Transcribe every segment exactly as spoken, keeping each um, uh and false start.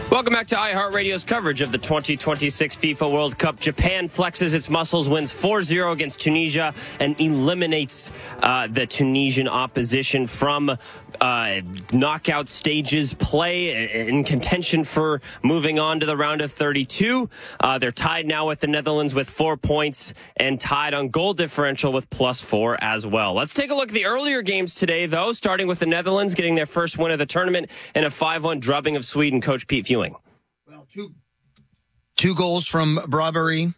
Welcome back to iHeartRadio's coverage of the twenty twenty-six FIFA World Cup. Japan flexes its muscles, wins four zero against Tunisia, and eliminates uh, the Tunisian opposition from uh, knockout stages play in contention for moving on to the round of thirty-two. Uh, they're tied now with the Netherlands with four points and tied on goal differential with plus four as well. Let's take a look at the earlier games today, though, starting with the Netherlands getting their first win of the tournament in a five one drubbing of Sweden. Coach Pete Fewing. Well, two two goals from Brabary,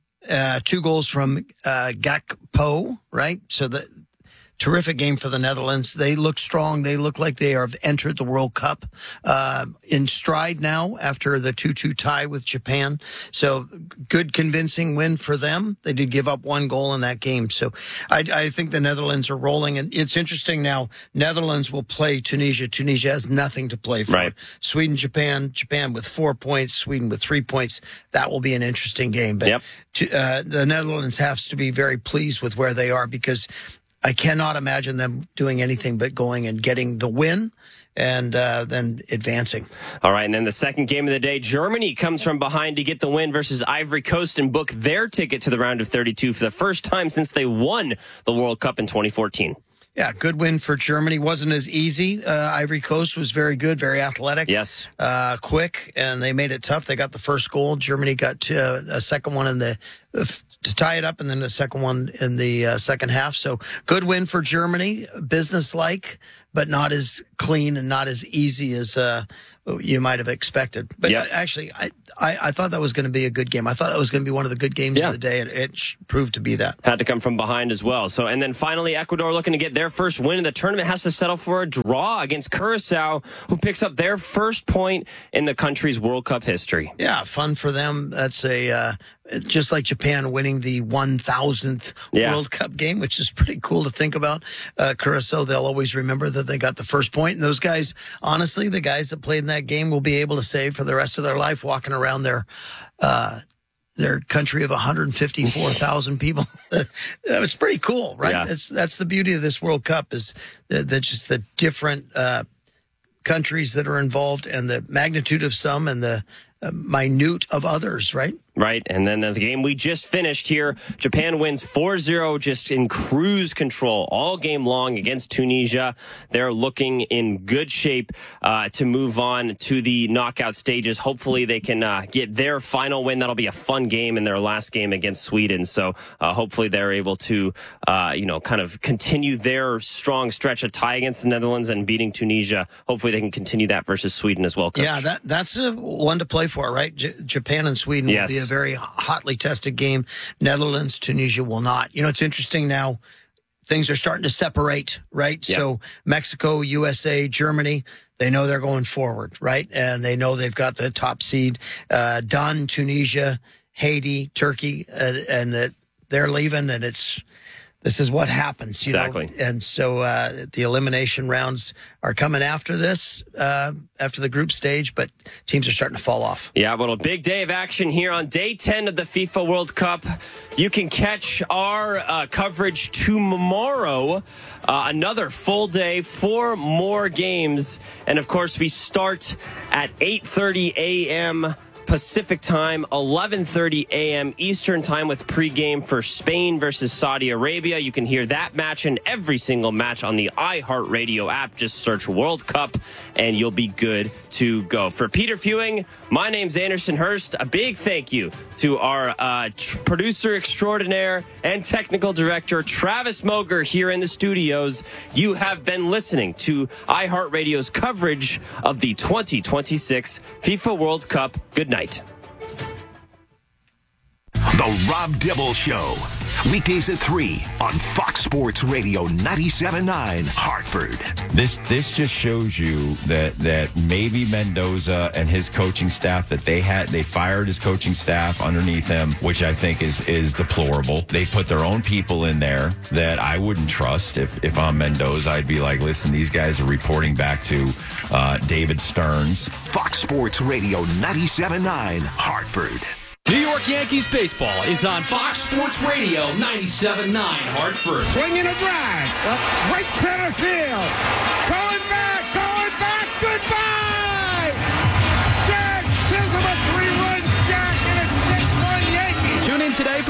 uh, two goals from uh, Gakpo, right? So the terrific game for the Netherlands. They look strong. They look like they have entered the World Cup uh, in stride now after the two two tie with Japan. So good, convincing win for them. They did give up one goal in that game. So I, I think the Netherlands are rolling. And it's interesting now, Netherlands will play Tunisia. Tunisia has nothing to play for. Right. Sweden, Japan, Japan with four points, Sweden with three points. That will be an interesting game. But yep. to, uh, the Netherlands has to be very pleased with where they are, because I cannot imagine them doing anything but going and getting the win and uh, then advancing. All right, and then the second game of the day, Germany comes from behind to get the win versus Ivory Coast and book their ticket to the round of thirty-two for the first time since they won the World Cup in twenty fourteen. Yeah, good win for Germany. Wasn't as easy. Uh, Ivory Coast was very good, very athletic. Yes. Uh, quick, and they made it tough. They got the first goal. Germany got to, uh, a second one in the uh, to tie it up, and then the second one in the uh, second half. So good win for Germany. Business-like, but not as clean and not as easy as uh, you might have expected. But yep. actually, I, I, I thought that was going to be a good game. I thought that was going to be one of the good games yeah. of the day, and it proved to be that. Had to come from behind as well. So, and then finally, Ecuador looking to get their first win in the tournament has to settle for a draw against Curacao, who picks up their first point in the country's World Cup history. Yeah, fun for them. That's a uh, just like Japan winning the one thousandth yeah. World Cup game, which is pretty cool to think about. Uh, Curacao, they'll always remember that they got the first point. And those guys, honestly, the guys that played in that game will be able to say for the rest of their life walking around their uh, their country of one hundred fifty-four thousand people. It's pretty cool, right? Yeah. That's that's the beauty of this World Cup, is the, the just the different uh, countries that are involved and the magnitude of some and the uh, minute of others, right? Right, and then the game we just finished here, Japan wins four zero just in cruise control all game long against Tunisia. They're looking in good shape uh, to move on to the knockout stages. Hopefully they can uh, get their final win. That'll be a fun game in their last game against Sweden. So uh, hopefully they're able to, uh, you know, kind of continue their strong stretch of tie against the Netherlands and beating Tunisia. Hopefully they can continue that versus Sweden as well, Coach. Yeah, that that's a one to play for, right? J- Japan and Sweden yes. will be a very hotly tested game. Netherlands, Tunisia will not. You know, it's interesting now. Things are starting to separate, right? Yep. So Mexico, U S A, Germany, they know they're going forward, right? And they know they've got the top seed uh, done. Tunisia, Haiti, Turkey, uh, and that they're leaving, and it's this is what happens, you exactly. know? And so uh, the elimination rounds are coming after this, uh, after the group stage, but teams are starting to fall off. Yeah, well, a big day of action here on day ten of the FIFA World Cup. You can catch our uh, coverage tomorrow. Uh, another full day, four more games. And, of course, we start at eight thirty a.m. Pacific time, eleven thirty a.m. Eastern time with pregame for Spain versus Saudi Arabia. You can hear that match and every single match on the iHeartRadio app. Just search World Cup and you'll be good to go. For Peter Fewing, my name's Anderson Hurst. A big thank you to our uh, tr- producer extraordinaire and technical director, Travis Moger, here in the studios. You have been listening to iHeartRadio's coverage of the twenty twenty-six FIFA World Cup. Good night. The Rob Dibble Show. Weekdays at three on Fox Sports Radio ninety-seven point nine Hartford. This this just shows you that that maybe Mendoza and his coaching staff, that they had they fired his coaching staff underneath him, which I think is is deplorable. They put their own people in there that I wouldn't trust. If if I'm Mendoza, I'd be like, listen, these guys are reporting back to uh, David Stearns. Fox Sports Radio ninety-seven point nine Hartford. New York Yankees baseball is on Fox Sports Radio ninety-seven point nine Hartford. Swinging a drive. Right center field. Going back, going back. Goodbye. Jack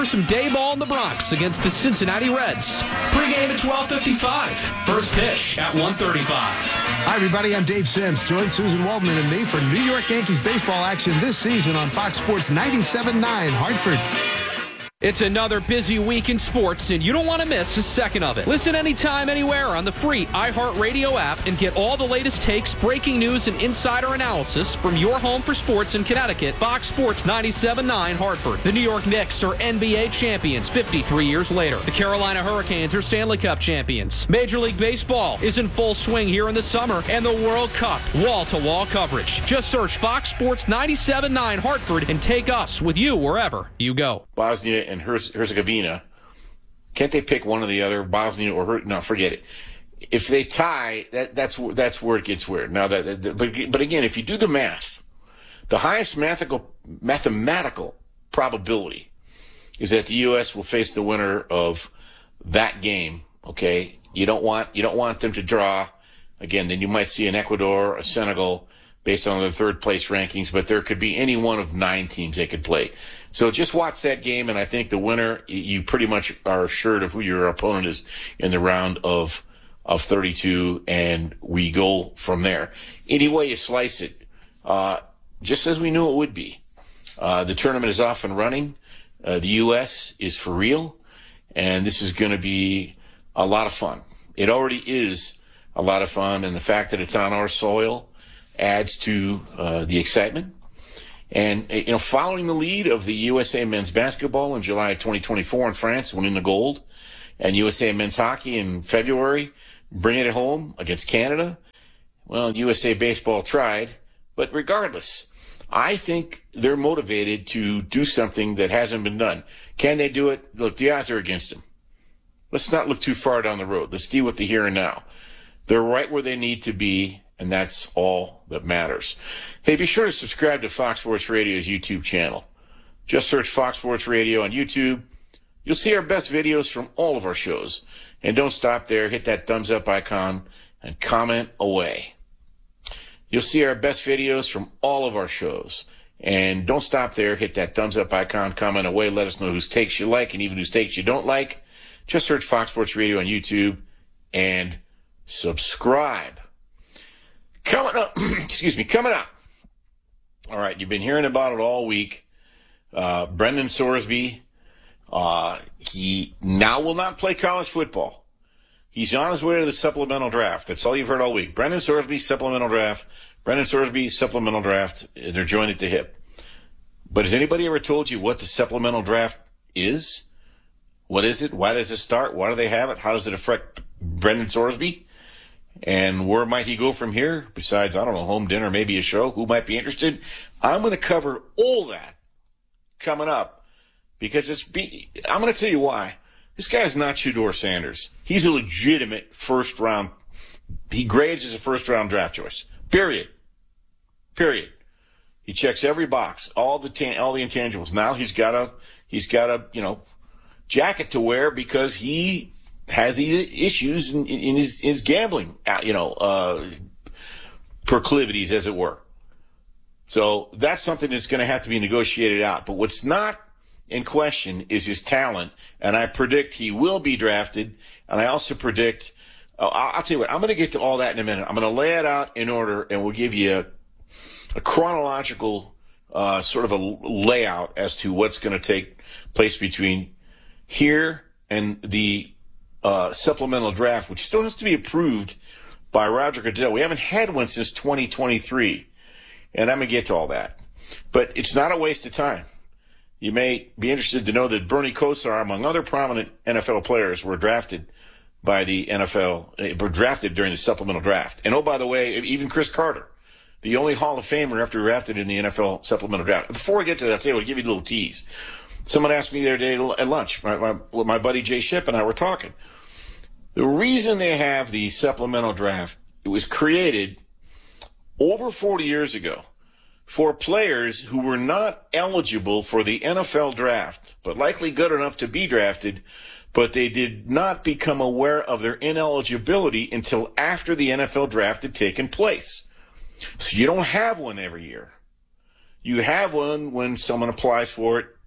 some day ball in the Bronx against the Cincinnati Reds. Pre-game at twelve fifty-five. First pitch at one thirty-five. Hi, everybody. I'm Dave Sims. Join Susan Waldman and me for New York Yankees baseball action this season on Fox Sports ninety-seven point nine Hartford. It's another busy week in sports, and you don't want to miss a second of it. Listen anytime, anywhere on the free iHeartRadio app and get all the latest takes, breaking news, and insider analysis from your home for sports in Connecticut. Fox Sports ninety-seven point nine Hartford. The New York Knicks are N B A champions fifty-three years later. The Carolina Hurricanes are Stanley Cup champions. Major League Baseball is in full swing here in the summer, and the World Cup, wall-to-wall coverage. Just search Fox Sports ninety-seven point nine Hartford and take us with you wherever you go. Bosnia and Herzegovina, can't they pick one or the other? Bosnia or Her- no, forget it. If they tie, that that's that's where it gets weird. Now that, that but but again, if you do the math, the highest mathematical mathematical probability is that the U S will face the winner of that game. Okay, you don't want you don't want them to draw. Again, then you might see an Ecuador, a Senegal, based on their third place rankings, but there could be any one of nine teams they could play. So just watch that game, and I think the winner, you pretty much are assured of who your opponent is in the round of of thirty-two, and we go from there. Any way you slice it, uh, just as we knew it would be. Uh, the tournament is off and running. Uh, the U S is for real, and this is going to be a lot of fun. It already is a lot of fun, and the fact that it's on our soil adds to uh, the excitement. And, you know, following the lead of the U S A men's basketball in July twenty twenty-four in France, winning the gold, and U S A men's hockey in February, bringing it home against Canada, well, U S A baseball tried. But regardless, I think they're motivated to do something that hasn't been done. Can they do it? Look, the odds are against them. Let's not look too far down the road. Let's deal with the here and now. They're right where they need to be, and that's all that matters. Hey, be sure to subscribe to Fox Sports Radio's YouTube channel. Just search Fox Sports Radio on YouTube. You'll see our best videos from all of our shows. And don't stop there. Hit that thumbs up icon and comment away. You'll see our best videos from all of our shows. And don't stop there. Hit that thumbs up icon, comment away. Let us know whose takes you like and even whose takes you don't like. Just search Fox Sports Radio on YouTube and subscribe. Coming up, excuse me, coming up. All right, you've been hearing about it all week. Uh, Brendan Sorsby, uh, he now will not play college football. He's on his way to the supplemental draft. That's all you've heard all week. Brendan Sorsby, supplemental draft. Brendan Sorsby, supplemental draft. They're joined at the hip. But has anybody ever told you what the supplemental draft is? What is it? Why does it start? Why do they have it? How does it affect Brendan Sorsby? And where might he go from here? Besides, I don't know, home dinner, maybe a show. Who might be interested? I'm going to cover all that coming up because it's. Be, I'm going to tell you why. This guy is not Shedeur Sanders. He's a legitimate first round. He grades as a first round draft choice. Period. Period. He checks every box, all the tan, all the intangibles. Now he's got a he's got a you know jacket to wear because he has these issues in, in his, his gambling, you know, uh, proclivities, as it were. So that's something that's going to have to be negotiated out. But what's not in question is his talent, and I predict he will be drafted. And I also predict, uh, I'll, I'll tell you what, I'm going to get to all that in a minute. I'm going to lay it out in order, and we'll give you a, a chronological uh, sort of a layout as to what's going to take place between here and the Uh, supplemental draft, which still has to be approved by Roger Goodell. We haven't had one since twenty twenty-three, and I'm going to get to all that. But it's not a waste of time. You may be interested to know that Bernie Kosar, among other prominent N F L players, were drafted by the N F L, were drafted during the supplemental draft. And oh, by the way, even Chris Carter, the only Hall of Famer after drafted in the N F L supplemental draft. Before I get to that, I'll tell you, I'll give you a little tease. Someone asked me the other day at lunch, my, my, my buddy Jay Shipp and I were talking. The reason they have the supplemental draft, it was created over forty years ago for players who were not eligible for the N F L draft, but likely good enough to be drafted, but they did not become aware of their ineligibility until after the N F L draft had taken place. So you don't have one every year. You have one when someone applies for it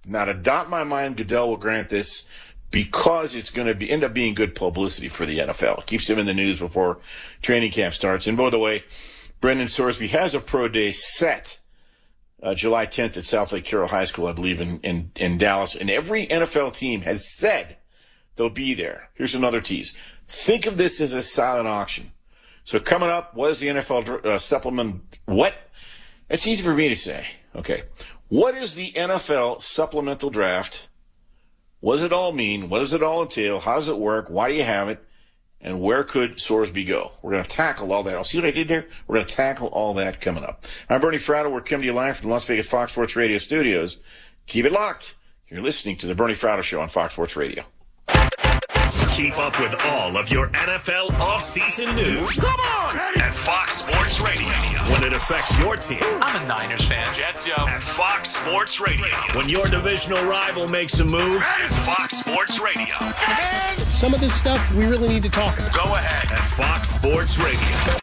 Not a doubt in my mind, Goodell will grant this because it's going to be end up being good publicity for the N F L. It keeps them in the news before training camp starts. And by the way, Brendan Sorsby has a pro day set uh, July tenth at South Lake Carroll High School, I believe, in, in, in Dallas. And every N F L team has said they'll be there. Here's another tease. Think of this as a silent auction. So coming up, what is the N F L uh, supplement? What? It's easy for me to say. Okay. What is the N F L supplemental draft? What does it all mean? What does it all entail? How does it work? Why do you have it? And where could Sorsby go? We're going to tackle all that. I'll see what I did there? We're going to tackle all that coming up. I'm Bernie Fratto. We're coming to you live from the Las Vegas Fox Sports Radio studios. Keep it locked. You're listening to the Bernie Fratto Show on Fox Sports Radio. Keep up with all of your N F L offseason news. Come on! At Fox Sports Radio. When it affects your team. I'm a Niners fan. Jets, yo. At Fox Sports Radio. When your divisional rival makes a move. At Fox Sports Radio. Some of this stuff we really need to talk about. Go ahead. At Fox Sports Radio.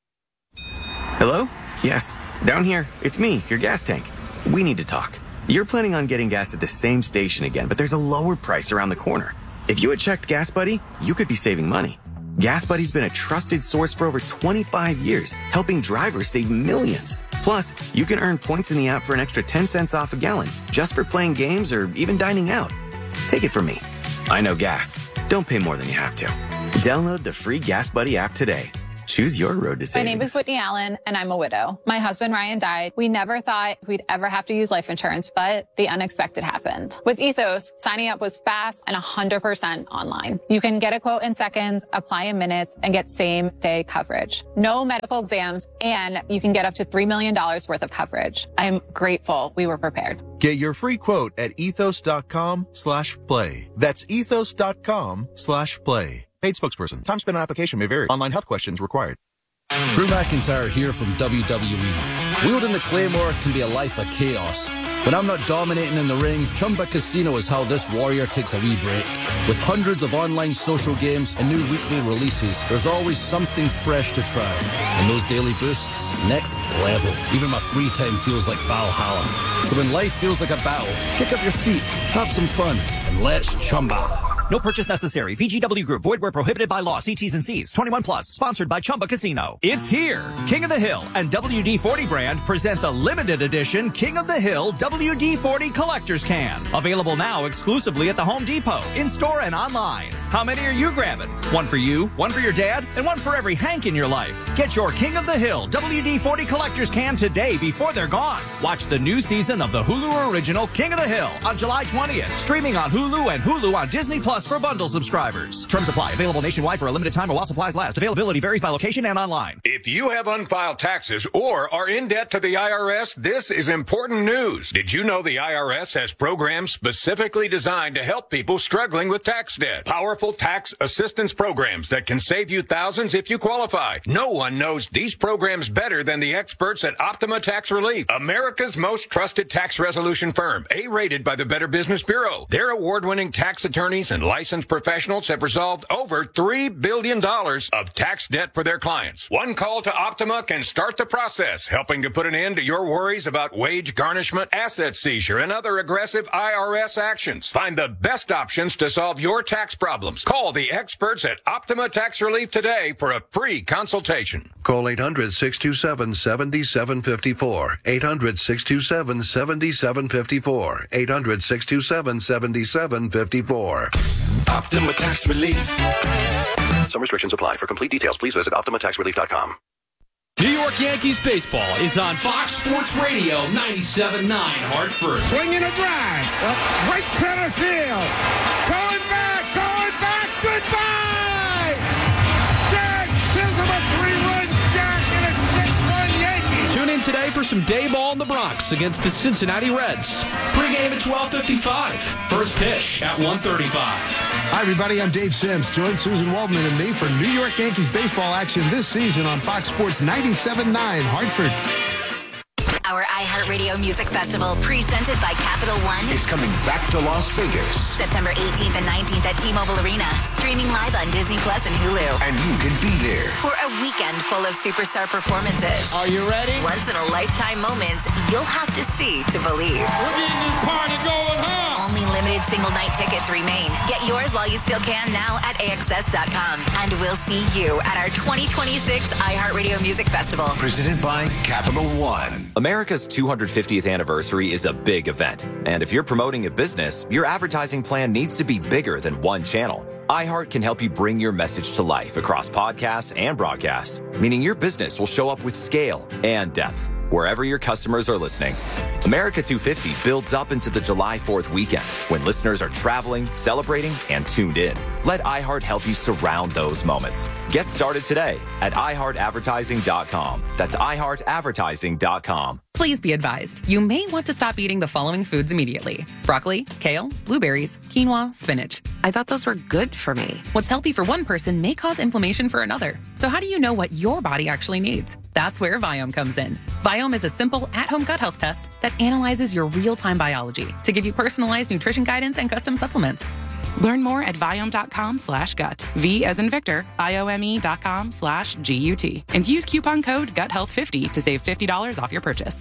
Hello? Yes. Down here. It's me, your gas tank. We need to talk. You're planning on getting gas at the same station again, but there's a lower price around the corner. If you had checked Gas Buddy, you could be saving money. Gas Buddy's been a trusted source for over twenty-five years, helping drivers save millions. Plus, you can earn points in the app for an extra ten cents off a gallon, just for playing games or even dining out. Take it from me. I know gas. Don't pay more than you have to. Download the free Gas Buddy app today. Choose your road to savings. My name is Whitney Allen, and I'm a widow. My husband, Ryan, died. We never thought we'd ever have to use life insurance, but the unexpected happened. With Ethos, signing up was fast and one hundred percent online. You can get a quote in seconds, apply in minutes, and get same-day coverage. No medical exams, and you can get up to three million dollars worth of coverage. I'm grateful we were prepared. Get your free quote at ethos.com slash play. That's ethos.com slash play. Paid spokesperson. Time spent on application may vary. Online health questions required. Drew McIntyre here from W W E. Wielding the Claymore can be a life of chaos. When I'm not dominating in the ring, Chumba Casino is how this warrior takes a wee break. With hundreds of online social games and new weekly releases, there's always something fresh to try. And those daily boosts, next level. Even my free time feels like Valhalla. So when life feels like a battle, kick up your feet, have some fun, and let's Chumba. No purchase necessary. V G W Group. Void where prohibited by law. See T's and C's. twenty-one plus. Sponsored by Chumba Casino. It's here. King of the Hill and W D forty brand present the limited edition King of the Hill W D forty Collector's Can. Available now exclusively at the Home Depot, in-store and online. How many are you grabbing? One for you, one for your dad, and one for every Hank in your life. Get your King of the Hill W D forty Collector's Can today before they're gone. Watch the new season of the Hulu original King of the Hill on July twentieth. Streaming on Hulu and Hulu on Disney Plus for bundle subscribers. Terms apply. Available nationwide for a limited time or while supplies last. Availability varies by location and online. If you have unfiled taxes or are in debt to the I R S, this is important news. Did you know the I R S has programs specifically designed to help people struggling with tax debt? Powerful tax assistance programs that can save you thousands if you qualify. No one knows these programs better than the experts at Optima Tax Relief, America's most trusted tax resolution firm, A-rated by the Better Business Bureau. Their award-winning tax attorneys and licensed professionals have resolved over three billion dollars of tax debt for their clients. One call to Optima can start the process, helping to put an end to your worries about wage garnishment, asset seizure, and other aggressive I R S actions. Find the best options to solve your tax problems. Call the experts at Optima Tax Relief today for a free consultation. Call eight hundred, six two seven, seven seven five four. eight hundred, six two seven, seven seven five four. eight hundred, six two seven, seven seven five four. Optima Tax Relief. Some restrictions apply. For complete details, please visit optima tax relief dot com. New York Yankees baseball is on Fox Sports Radio ninety-seven point nine Hartford. Swinging a drive. Right center field. Going back. Going back. Goodbye. Jack Chisholm, a three-run jack and a six-run Yankees. Tune in today for some day ball in the Bronx against the Cincinnati Reds. Pre-game at twelve fifty-five. First pitch at one thirty-five. Hi, everybody. I'm Dave Sims. Join Susan Waldman and me for New York Yankees baseball action this season on Fox Sports ninety-seven point nine Hartford. Our iHeartRadio Music Festival, presented by Capital One, is coming back to Las Vegas. September eighteenth and nineteenth at T-Mobile Arena, streaming live on Disney Plus and Hulu. And you can be there for a weekend full of superstar performances. Are you ready? Once in a lifetime moments you'll have to see to believe. We're getting this party going, huh? Only limited single night tickets remain. Get yours while you still can now at A X S dot com. And we'll see you at our twenty twenty-six iHeartRadio Music Festival. Presented by Capital One. America's two hundred fiftieth anniversary is a big event. And if you're promoting a business, your advertising plan needs to be bigger than one channel. iHeart can help you bring your message to life across podcasts and broadcast, meaning your business will show up with scale and depth wherever your customers are listening. America two fifty builds up into the July fourth weekend when listeners are traveling, celebrating, and tuned in. Let iHeart help you surround those moments. Get started today at i heart advertising dot com. That's i heart advertising dot com. Please be advised, you may want to stop eating the following foods immediately. Broccoli, kale, blueberries, quinoa, spinach. I thought those were good for me. What's healthy for one person may cause inflammation for another. So how do you know what your body actually needs? That's where Viome comes in. Viome is a simple at-home gut health test that analyzes your real-time biology to give you personalized nutrition guidance and custom supplements. Learn more at Viome.com slash gut. V as in Victor, I-O-M-E dot com slash G-U-T. And use coupon code gut health fifty to save fifty dollars off your purchase.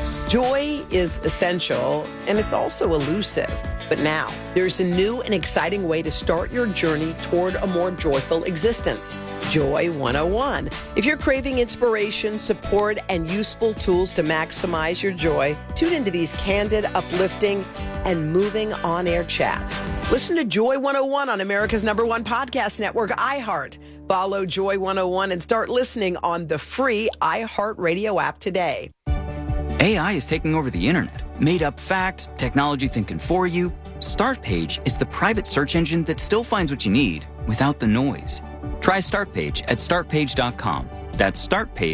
Joy is essential, and it's also elusive. But now, there's a new and exciting way to start your journey toward a more joyful existence. Joy one oh one. If you're craving inspiration, support, and useful tools to maximize your joy, tune into these candid, uplifting, and moving on-air chats. Listen to Joy one oh one on America's number one podcast network, iHeart. Follow Joy one oh one and start listening on the free iHeartRadio app today. A I is taking over the internet. Made up facts, technology thinking for you. Startpage is the private search engine that still finds what you need without the noise. Try Startpage at start page dot com. That's Startpage